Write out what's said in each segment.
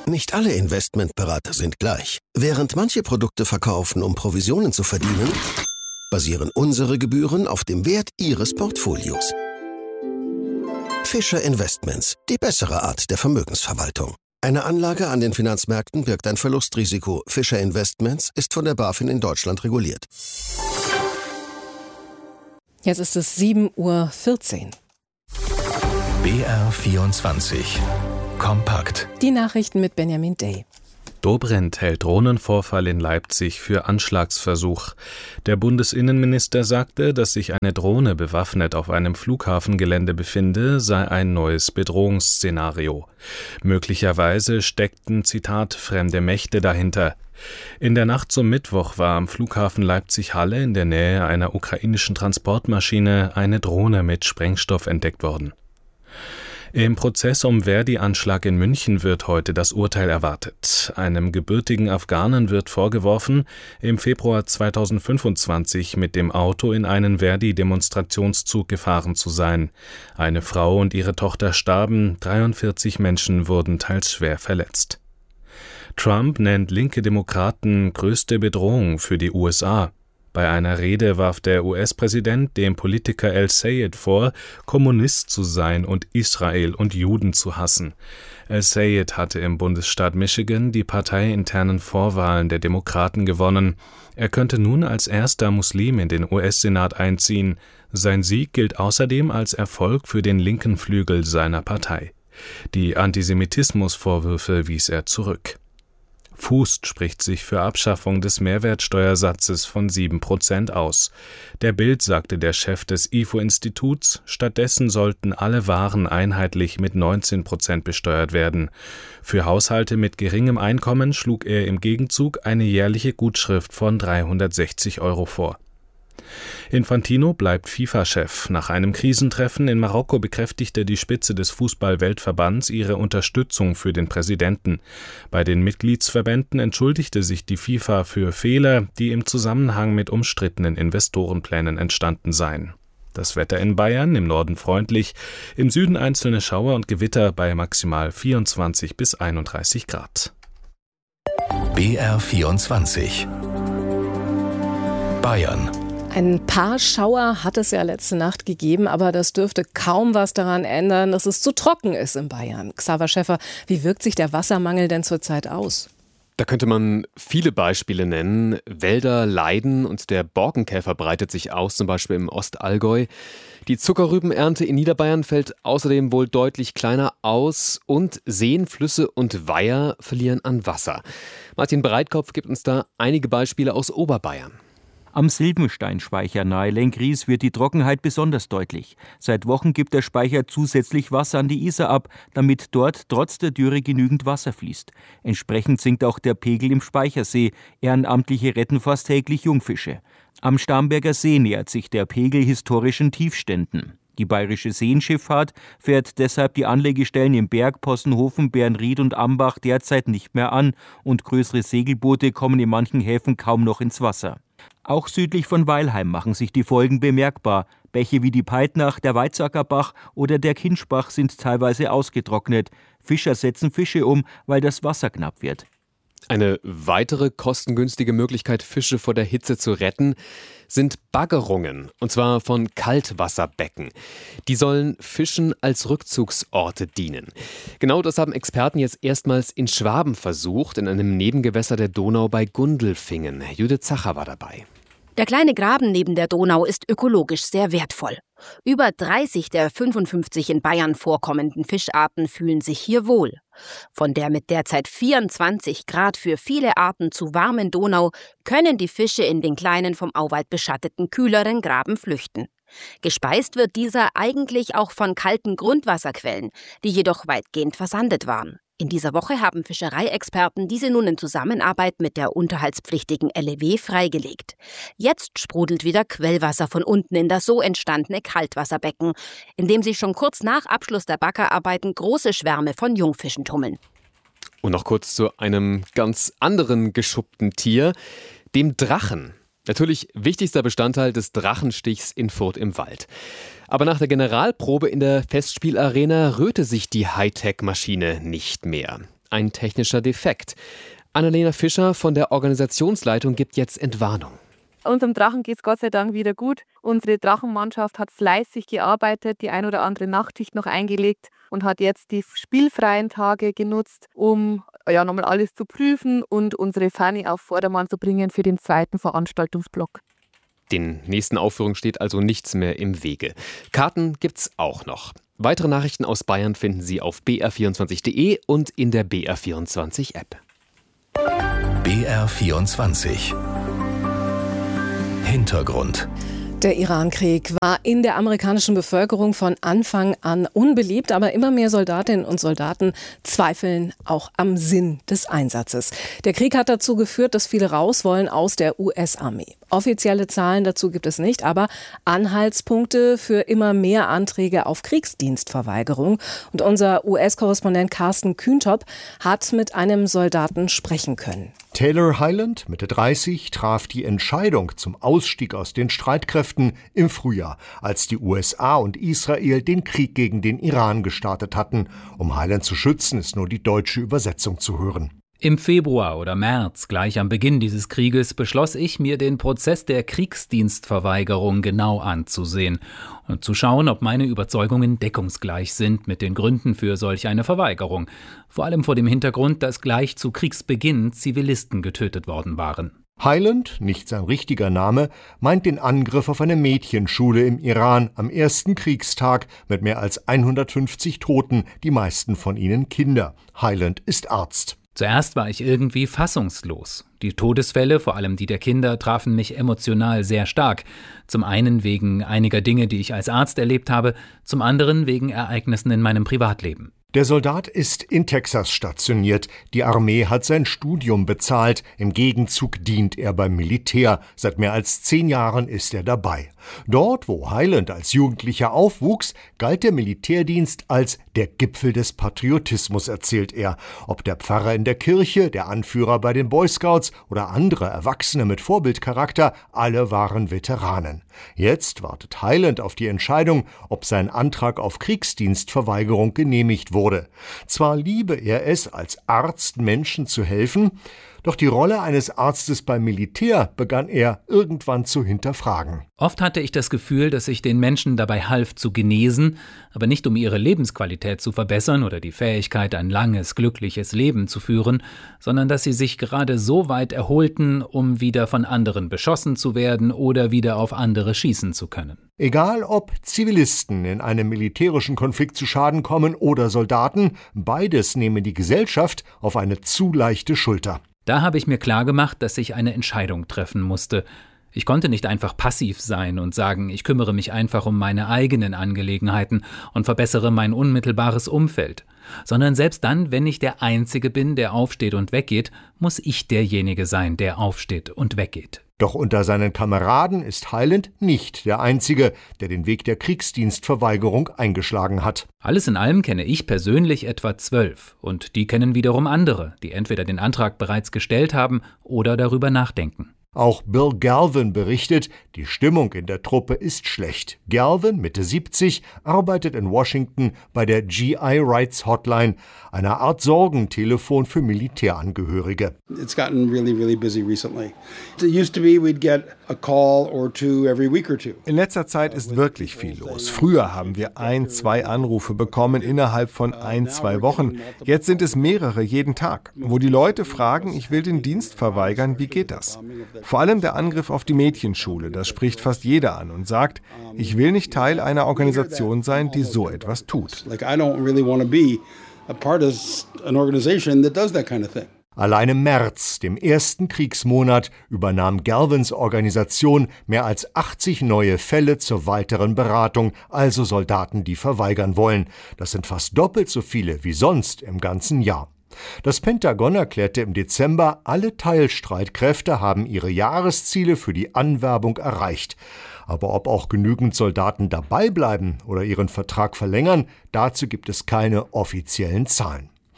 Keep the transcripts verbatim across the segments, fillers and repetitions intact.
Nicht alle Investmentberater sind gleich. Während manche Produkte verkaufen, um Provisionen zu verdienen, basieren unsere Gebühren auf dem Wert Ihres Portfolios. Fischer Investments, die bessere Art der Vermögensverwaltung. Eine Anlage an den Finanzmärkten birgt ein Verlustrisiko. Fischer Investments ist von der BaFin in Deutschland reguliert. Jetzt ist es sieben Uhr vierzehn. B R vierundzwanzig. Kompakt. Die Nachrichten mit Benjamin Day. Dobrindt hält Drohnenvorfall in Leipzig für Anschlagsversuch. Der Bundesinnenminister sagte, dass sich eine Drohne bewaffnet auf einem Flughafengelände befinde, sei ein neues Bedrohungsszenario. Möglicherweise steckten, Zitat, fremde Mächte dahinter. In der Nacht zum Mittwoch war am Flughafen Leipzig-Halle in der Nähe einer ukrainischen Transportmaschine eine Drohne mit Sprengstoff entdeckt worden. Im Prozess um Verdi-Anschlag in München wird heute das Urteil erwartet. Einem gebürtigen Afghanen wird vorgeworfen, im Februar zweitausendfünfundzwanzig mit dem Auto in einen Verdi-Demonstrationszug gefahren zu sein. Eine Frau und ihre Tochter starben, dreiundvierzig Menschen wurden teils schwer verletzt. Trump nennt linke Demokraten größte Bedrohung für die U S A. Bei einer Rede warf der U S-Präsident dem Politiker El-Sayed vor, Kommunist zu sein und Israel und Juden zu hassen. El-Sayed hatte im Bundesstaat Michigan die parteiinternen Vorwahlen der Demokraten gewonnen. Er könnte nun als erster Muslim in den U S-Senat einziehen. Sein Sieg gilt außerdem als Erfolg für den linken Flügel seiner Partei. Die Antisemitismusvorwürfe wies er zurück. Fußt spricht sich für Abschaffung des Mehrwertsteuersatzes von sieben Prozent aus. Der Bild sagte der Chef des I F O-Instituts, stattdessen sollten alle Waren einheitlich mit neunzehn Prozent besteuert werden. Für Haushalte mit geringem Einkommen schlug er im Gegenzug eine jährliche Gutschrift von dreihundertsechzig Euro vor. Infantino bleibt FIFA-Chef. Nach einem Krisentreffen in Marokko bekräftigte die Spitze des Fußball-Weltverbands ihre Unterstützung für den Präsidenten. Bei den Mitgliedsverbänden entschuldigte sich die FIFA für Fehler, die im Zusammenhang mit umstrittenen Investorenplänen entstanden seien. Das Wetter in Bayern, im Norden freundlich, im Süden einzelne Schauer und Gewitter bei maximal vierundzwanzig bis einunddreißig Grad. B R vierundzwanzig. Bayern. Ein paar Schauer hat es ja letzte Nacht gegeben, aber das dürfte kaum was daran ändern, dass es zu trocken ist in Bayern. Xaver Schäffer, wie wirkt sich der Wassermangel denn zurzeit aus? Da könnte man viele Beispiele nennen. Wälder leiden und der Borkenkäfer breitet sich aus, zum Beispiel im Ostallgäu. Die Zuckerrübenernte in Niederbayern fällt außerdem wohl deutlich kleiner aus und Seen, Flüsse und Weiher verlieren an Wasser. Martin Breitkopf gibt uns da einige Beispiele aus Oberbayern. Am Silbensteinspeicher nahe Lenkries wird die Trockenheit besonders deutlich. Seit Wochen gibt der Speicher zusätzlich Wasser an die Isar ab, damit dort trotz der Dürre genügend Wasser fließt. Entsprechend sinkt auch der Pegel im Speichersee. Ehrenamtliche retten fast täglich Jungfische. Am Starnberger See nähert sich der Pegel historischen Tiefständen. Die bayerische Seenschifffahrt fährt deshalb die Anlegestellen im Berg, Possenhofen, Bernried und Ambach derzeit nicht mehr an und größere Segelboote kommen in manchen Häfen kaum noch ins Wasser. Auch südlich von Weilheim machen sich die Folgen bemerkbar. Bäche wie die Peitnach, der Weizsackerbach oder der Kinschbach sind teilweise ausgetrocknet. Fischer setzen Fische um, weil das Wasser knapp wird. Eine weitere kostengünstige Möglichkeit, Fische vor der Hitze zu retten, sind Baggerungen, und zwar von Kaltwasserbecken. Die sollen Fischen als Rückzugsorte dienen. Genau das haben Experten jetzt erstmals in Schwaben versucht, in einem Nebengewässer der Donau bei Gundelfingen. Judith Zacher war dabei. Der kleine Graben neben der Donau ist ökologisch sehr wertvoll. Über dreißig der fünfundfünfzig in Bayern vorkommenden Fischarten fühlen sich hier wohl. Von der mit derzeit vierundzwanzig Grad für viele Arten zu warmen Donau können die Fische in den kleinen, vom Auwald beschatteten, kühleren Graben flüchten. Gespeist wird dieser eigentlich auch von kalten Grundwasserquellen, die jedoch weitgehend versandet waren. In dieser Woche haben Fischereiexperten diese nun in Zusammenarbeit mit der unterhaltspflichtigen L E W freigelegt. Jetzt sprudelt wieder Quellwasser von unten in das so entstandene Kaltwasserbecken, in dem sich schon kurz nach Abschluss der Baggerarbeiten große Schwärme von Jungfischen tummeln. Und noch kurz zu einem ganz anderen geschuppten Tier, dem Drachen. Natürlich wichtigster Bestandteil des Drachenstichs in Furth im Wald. Aber nach der Generalprobe in der Festspielarena rührte sich die Hightech-Maschine nicht mehr. ein technischer Defekt. Annalena Fischer von der Organisationsleitung gibt jetzt Entwarnung. Unserem Drachen geht es Gott sei Dank wieder gut. Unsere Drachenmannschaft hat fleißig gearbeitet, die ein oder andere Nachtschicht noch eingelegt und hat jetzt die spielfreien Tage genutzt, um ja, nochmal alles zu prüfen und unsere Fahne auf Vordermann zu bringen für den zweiten Veranstaltungsblock. Den nächsten Aufführungen steht also nichts mehr im Wege. Karten gibt's auch noch. Weitere Nachrichten aus Bayern finden Sie auf b r vierundzwanzig punkt d e und in der B R vierundzwanzig App. B R vierundzwanzig Hintergrund. Der Irankrieg war in der amerikanischen Bevölkerung von Anfang an unbeliebt, aber immer mehr Soldatinnen und Soldaten zweifeln auch am Sinn des Einsatzes. Der Krieg hat dazu geführt, dass viele raus wollen aus der U S-Armee. Offizielle Zahlen dazu gibt es nicht, aber Anhaltspunkte für immer mehr Anträge auf Kriegsdienstverweigerung. Und unser U S-Korrespondent Carsten Kühntop hat mit einem Soldaten sprechen können. Taylor Hyland, Mitte dreißig, traf die Entscheidung zum Ausstieg aus den Streitkräften im Frühjahr, als die U S A und Israel den Krieg gegen den Iran gestartet hatten. Um Hyland zu schützen, ist nur die deutsche Übersetzung zu hören. Im Februar oder März, gleich am Beginn dieses Krieges, beschloss ich, mir den Prozess der Kriegsdienstverweigerung genau anzusehen und zu schauen, ob meine Überzeugungen deckungsgleich sind mit den Gründen für solch eine Verweigerung. Vor allem vor dem Hintergrund, dass gleich zu Kriegsbeginn Zivilisten getötet worden waren. Hyland, nicht sein richtiger Name, meint den Angriff auf eine Mädchenschule im Iran am ersten Kriegstag mit mehr als hundertfünfzig Toten, die meisten von ihnen Kinder. Hyland ist Arzt. Zuerst war ich irgendwie fassungslos. Die Todesfälle, vor allem die der Kinder, trafen mich emotional sehr stark. Zum einen wegen einiger Dinge, die ich als Arzt erlebt habe, zum anderen wegen Ereignissen in meinem Privatleben. Der Soldat ist in Texas stationiert. Die Armee hat sein Studium bezahlt. Im Gegenzug dient er beim Militär. Seit mehr als zehn Jahren ist er dabei. Dort, wo Hyland als Jugendlicher aufwuchs, galt der Militärdienst als der Gipfel des Patriotismus, erzählt er. Ob der Pfarrer in der Kirche, der Anführer bei den Boy Scouts oder andere Erwachsene mit Vorbildcharakter, alle waren Veteranen. Jetzt wartet Hyland auf die Entscheidung, ob sein Antrag auf Kriegsdienstverweigerung genehmigt wurde. Zwar liebe er es, als Arzt Menschen zu helfen, doch die Rolle eines Arztes beim Militär begann er irgendwann zu hinterfragen. Oft hatte ich das Gefühl, dass ich den Menschen dabei half zu genesen, aber nicht um ihre Lebensqualität zu verbessern oder die Fähigkeit, ein langes, glückliches Leben zu führen, sondern dass sie sich gerade so weit erholten, um wieder von anderen beschossen zu werden oder wieder auf andere schießen zu können. Egal ob Zivilisten in einem militärischen Konflikt zu Schaden kommen oder Soldaten, beides nehmen die Gesellschaft auf eine zu leichte Schulter. Da habe ich mir klargemacht, dass ich eine Entscheidung treffen musste. Ich konnte nicht einfach passiv sein und sagen, ich kümmere mich einfach um meine eigenen Angelegenheiten und verbessere mein unmittelbares Umfeld. Sondern selbst dann, wenn ich der Einzige bin, der aufsteht und weggeht, muss ich derjenige sein, der aufsteht und weggeht. Doch unter seinen Kameraden ist Hyland nicht der Einzige, der den Weg der Kriegsdienstverweigerung eingeschlagen hat. Alles in allem kenne ich persönlich etwa zwölf und die kennen wiederum andere, die entweder den Antrag bereits gestellt haben oder darüber nachdenken. Auch Bill Galvin berichtet, die Stimmung in der Truppe ist schlecht. Galvin, Mitte siebzig, arbeitet in Washington bei der G I Rights Hotline, einer Art Sorgentelefon für Militärangehörige. It's gotten really, really busy recently. It used to be we'd get a call or two every week or two. In letzter Zeit ist wirklich viel los. Früher haben wir ein, zwei Anrufe bekommen innerhalb von ein, zwei Wochen. Jetzt sind es mehrere jeden Tag, wo die Leute fragen, ich will den Dienst verweigern, wie geht das? Vor allem der Angriff auf die Mädchenschule, das spricht fast jeder an und sagt, ich will nicht Teil einer Organisation sein, die so etwas tut. Allein im März, dem ersten Kriegsmonat, übernahm Galvins Organisation mehr als achtzig neue Fälle zur weiteren Beratung, also Soldaten, die verweigern wollen. Das sind fast doppelt so viele wie sonst im ganzen Jahr. Das Pentagon erklärte im Dezember, alle Teilstreitkräfte haben ihre Jahresziele für die Anwerbung erreicht. Aber ob auch genügend Soldaten dabei bleiben oder ihren Vertrag verlängern, dazu gibt es keine offiziellen Zahlen.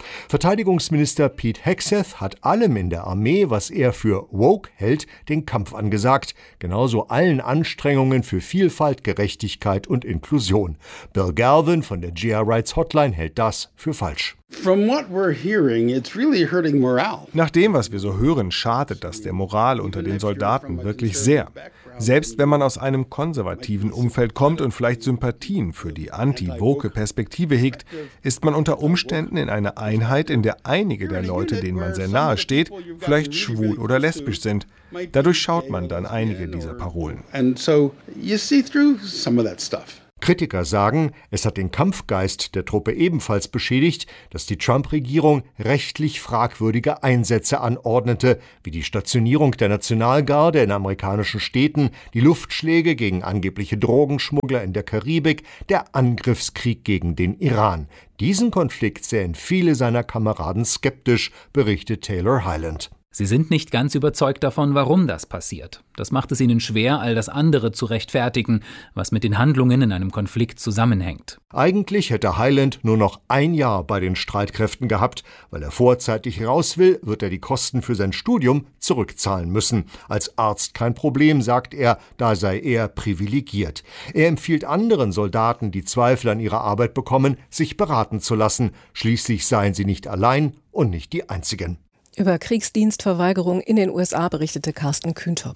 Verteidigungsminister Pete Hegseth hat allem in der Armee, was er für woke hält, den Kampf angesagt. Genauso allen Anstrengungen für Vielfalt, Gerechtigkeit und Inklusion. Bill Galvin von der G R Rights Hotline hält das für falsch. From what we're hearing, it's really hurting morale. Nach dem, was wir so hören, schadet das der Moral unter den Soldaten wirklich sehr. Selbst wenn man aus einem konservativen Umfeld kommt und vielleicht Sympathien für die anti-woke Perspektive hegt, ist man unter Umständen in einer Einheit, in der einige der Leute, denen man sehr nahe steht, vielleicht schwul oder lesbisch sind. Dadurch schaut man dann einige dieser Parolen. And so you see through some of that stuff. Kritiker sagen, es hat den Kampfgeist der Truppe ebenfalls beschädigt, dass die Trump-Regierung rechtlich fragwürdige Einsätze anordnete, wie die Stationierung der Nationalgarde in amerikanischen Städten, die Luftschläge gegen angebliche Drogenschmuggler in der Karibik, der Angriffskrieg gegen den Iran. Diesen Konflikt sehen viele seiner Kameraden skeptisch, berichtet Taylor Hyland. Sie sind nicht ganz überzeugt davon, warum das passiert. Das macht es ihnen schwer, all das andere zu rechtfertigen, was mit den Handlungen in einem Konflikt zusammenhängt. Eigentlich hätte Hyland nur noch ein Jahr bei den Streitkräften gehabt. Weil er vorzeitig raus will, wird er die Kosten für sein Studium zurückzahlen müssen. Als Arzt kein Problem, sagt er, da sei er privilegiert. Er empfiehlt anderen Soldaten, die Zweifel an ihrer Arbeit bekommen, sich beraten zu lassen. Schließlich seien sie nicht allein und nicht die Einzigen. Über Kriegsdienstverweigerung in den U S A berichtete Carsten Kühntop.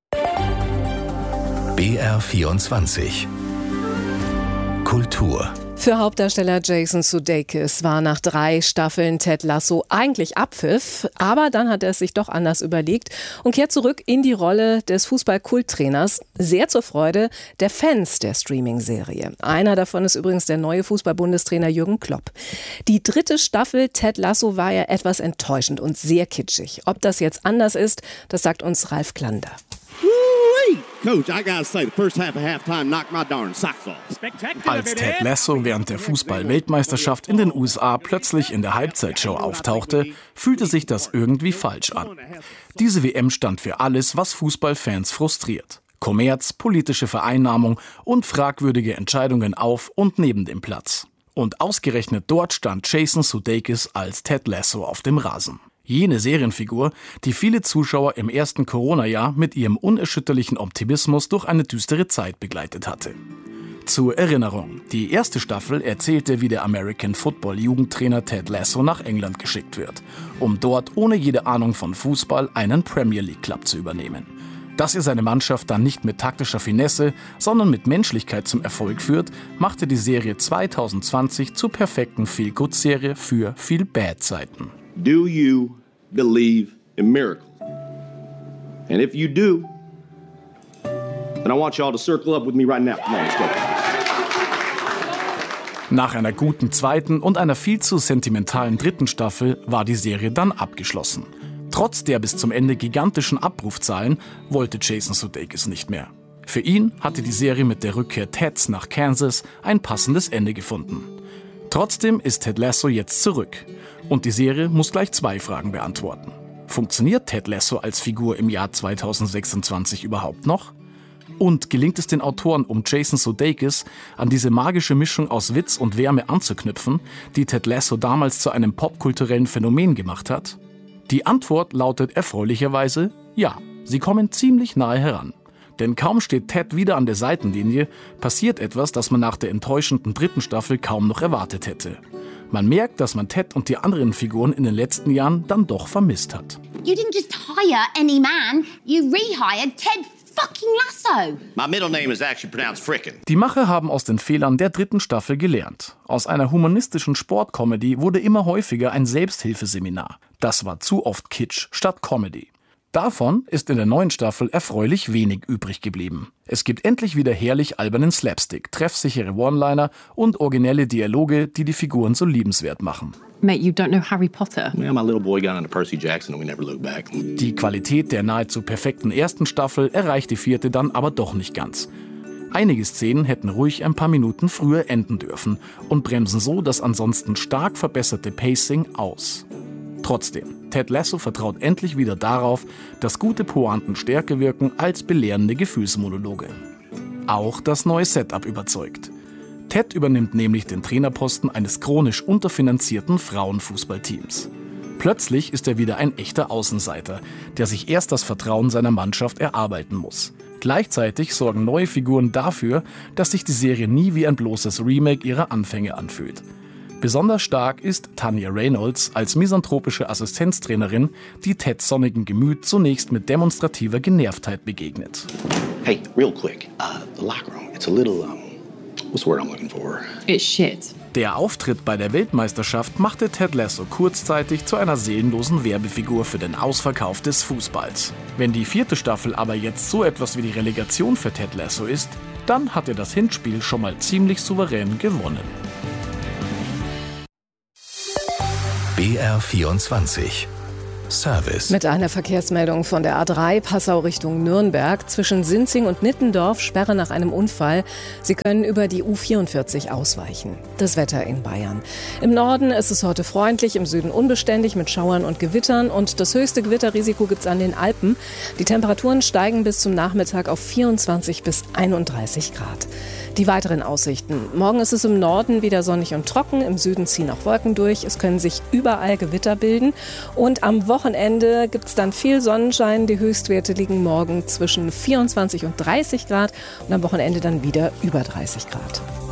B R vierundzwanzig Kultur. Für Hauptdarsteller Jason Sudeikis war nach drei Staffeln Ted Lasso eigentlich Abpfiff, aber dann hat er es sich doch anders überlegt und kehrt zurück in die Rolle des Fußball-Kulttrainers, sehr zur Freude der Fans der Streaming-Serie. Einer davon ist übrigens der neue Fußball-Bundestrainer Jürgen Klopp. Die dritte Staffel Ted Lasso war ja etwas enttäuschend und sehr kitschig. Ob das jetzt anders ist, das sagt uns Ralf Klander. Coach, I gotta say, the first half of halftime knocked my darn socks off. Als Ted Lasso während der Fußball-Weltmeisterschaft in den U S A plötzlich in der Halbzeitshow auftauchte, fühlte sich das irgendwie falsch an. Diese W M stand für alles, was Fußballfans frustriert. Kommerz, politische Vereinnahmung und fragwürdige Entscheidungen auf und neben dem Platz. Und ausgerechnet dort stand Jason Sudeikis als Ted Lasso auf dem Rasen. Jene Serienfigur, die viele Zuschauer im ersten Corona-Jahr mit ihrem unerschütterlichen Optimismus durch eine düstere Zeit begleitet hatte. Zur Erinnerung, die erste Staffel erzählte, wie der American Football-Jugendtrainer Ted Lasso nach England geschickt wird, um dort ohne jede Ahnung von Fußball einen Premier League-Club zu übernehmen. Dass er seine Mannschaft dann nicht mit taktischer Finesse, sondern mit Menschlichkeit zum Erfolg führt, machte die Serie zwanzig zwanzig zur perfekten Feel-Good-Serie für Feel-Bad-Zeiten. Do you believe in miracles? And if you do, then I want you all to circle up with me right now. Come on, let's go. Nach einer guten zweiten und einer viel zu sentimentalen dritten Staffel war die Serie dann abgeschlossen. Trotz der bis zum Ende gigantischen Abrufzahlen wollte Jason Sudeikis nicht mehr. Für ihn hatte die Serie mit der Rückkehr Teds nach Kansas ein passendes Ende gefunden. Trotzdem ist Ted Lasso jetzt zurück. Und die Serie muss gleich zwei Fragen beantworten. Funktioniert Ted Lasso als Figur im Jahr zweitausendsechsundzwanzig überhaupt noch? Und gelingt es den Autoren um Jason Sudeikis, an diese magische Mischung aus Witz und Wärme anzuknüpfen, die Ted Lasso damals zu einem popkulturellen Phänomen gemacht hat? Die Antwort lautet erfreulicherweise ja, sie kommen ziemlich nahe heran. Denn kaum steht Ted wieder an der Seitenlinie, passiert etwas, das man nach der enttäuschenden dritten Staffel kaum noch erwartet hätte. Man merkt, dass man Ted und die anderen Figuren in den letzten Jahren dann doch vermisst hat. You didn't just hire any man, you rehired Ted fucking Lasso. My middle name is actually pronounced Frickin'. Die Macher haben aus den Fehlern der dritten Staffel gelernt. Aus einer humanistischen Sportcomedy wurde immer häufiger ein Selbsthilfeseminar. Das war zu oft Kitsch statt Comedy. Davon ist in der neuen Staffel erfreulich wenig übrig geblieben. Es gibt endlich wieder herrlich albernen Slapstick, treffsichere One-Liner und originelle Dialoge, die die Figuren so liebenswert machen. Mate, you don't know Harry Potter. Yeah, my little boy got into Percy Jackson and we never looked back. Die Qualität der nahezu perfekten ersten Staffel erreicht die vierte dann aber doch nicht ganz. Einige Szenen hätten ruhig ein paar Minuten früher enden dürfen und bremsen so das ansonsten stark verbesserte Pacing aus. Trotzdem, Ted Lasso vertraut endlich wieder darauf, dass gute Pointen stärker wirken als belehrende Gefühlsmonologe. Auch das neue Setup überzeugt. Ted übernimmt nämlich den Trainerposten eines chronisch unterfinanzierten Frauenfußballteams. Plötzlich ist er wieder ein echter Außenseiter, der sich erst das Vertrauen seiner Mannschaft erarbeiten muss. Gleichzeitig sorgen neue Figuren dafür, dass sich die Serie nie wie ein bloßes Remake ihrer Anfänge anfühlt. Besonders stark ist Tanya Reynolds als misanthropische Assistenztrainerin, die Teds sonnigem Gemüt zunächst mit demonstrativer Genervtheit begegnet. Hey, real quick, uh, the locker room, it's a little, um, what's the word I'm looking for? It's shit. Der Auftritt bei der Weltmeisterschaft machte Ted Lasso kurzzeitig zu einer seelenlosen Werbefigur für den Ausverkauf des Fußballs. Wenn die vierte Staffel aber jetzt so etwas wie die Relegation für Ted Lasso ist, dann hat er das Hinspiel schon mal ziemlich souverän gewonnen. B R vierundzwanzig Service. Mit einer Verkehrsmeldung von der A drei Passau Richtung Nürnberg. Zwischen Sinzing und Nittendorf Sperre nach einem Unfall. Sie können über die U vierundvierzig ausweichen. Das Wetter in Bayern. Im Norden ist es heute freundlich, im Süden unbeständig mit Schauern und Gewittern. Und das höchste Gewitterrisiko gibt es an den Alpen. Die Temperaturen steigen bis zum Nachmittag auf vierundzwanzig bis einunddreißig Grad. Die weiteren Aussichten. Morgen ist es im Norden wieder sonnig und trocken. Im Süden ziehen auch Wolken durch. Es können sich überall Gewitter bilden. Und am Wochenende gibt es dann viel Sonnenschein. Die Höchstwerte liegen morgen zwischen vierundzwanzig und dreißig Grad und am Wochenende dann wieder über dreißig Grad.